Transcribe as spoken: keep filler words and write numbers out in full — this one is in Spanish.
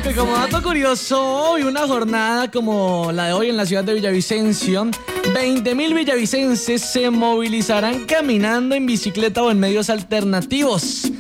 Que como dato curioso, hoy una jornada como la de hoy en la ciudad de Villavicencio, veinte mil villavicenses se movilizarán caminando, en bicicleta o en medios alternativos.